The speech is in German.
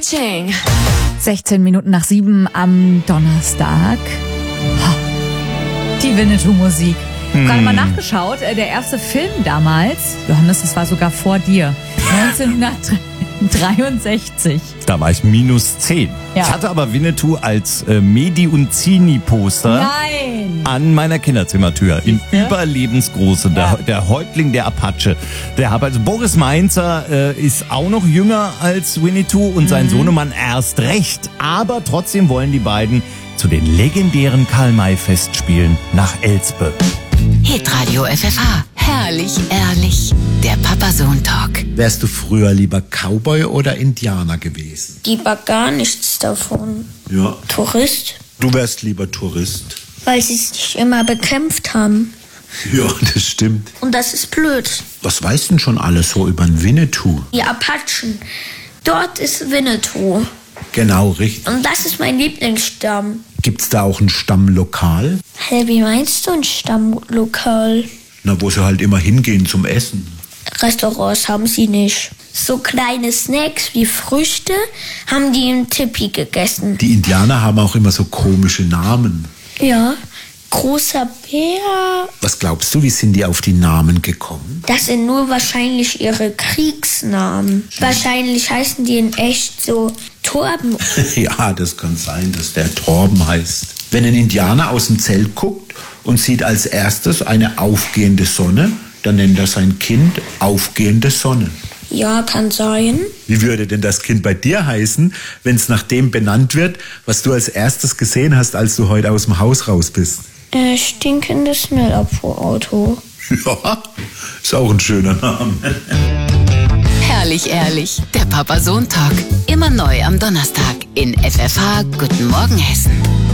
Ching. 16 Minuten nach 7 am Donnerstag. Die Winnetou-Musik. Gerade mal nachgeschaut, der erste Film damals, Johannes, das war sogar vor dir, 1963. Da war ich -10. Ja. Ich hatte aber Winnetou als Medi- und Zini-Poster Nein! an meiner Kinderzimmertür. In überlebensgroße. Ja. Der Häuptling der Apache. Also Boris Mainzer ist auch noch jünger als Winnetou und sein Sohnemann erst recht. Aber trotzdem wollen die beiden zu den legendären Karl-May-Festspielen nach Elspe. Hitradio FFH. Herrlich, ehrlich. Der Papa-Sohn-Talk. Wärst du früher lieber Cowboy oder Indianer gewesen? Lieber gar nichts davon. Ja. Tourist, Du wärst lieber Tourist. weil sie sich immer bekämpft haben. Ja, das stimmt. Und das ist blöd. Was weißt denn schon alles so über den Winnetou? Die Apachen. Dort ist Winnetou. Genau, richtig. Und das ist mein Lieblingsstamm. Gibt's da auch ein Stammlokal? Hä, wie meinst du ein Stammlokal? Na, wo sie halt immer hingehen zum Essen. Restaurants haben sie nicht. So kleine Snacks wie Früchte haben die im Tipi gegessen. Die Indianer haben auch immer so komische Namen. Ja, großer Bär. Was glaubst du, wie sind die auf die Namen gekommen? Das sind nur wahrscheinlich ihre Kriegsnamen. Wahrscheinlich heißen die in echt so Torben. Ja, das kann sein, dass der Torben heißt. Wenn ein Indianer aus dem Zelt guckt und sieht als erstes eine aufgehende Sonne, dann nennt er sein Kind aufgehende Sonne. Ja, kann sein. Wie würde denn das Kind bei dir heißen, wenn es nach dem benannt wird, was du als erstes gesehen hast, als du heute aus dem Haus raus bist? Stinkendes Müllabfuhrauto. Ja, ist auch ein schöner Name. Herrlich, ehrlich. Der Papa-Sohn-Talk. Immer neu am Donnerstag in FFH. Guten Morgen, Hessen.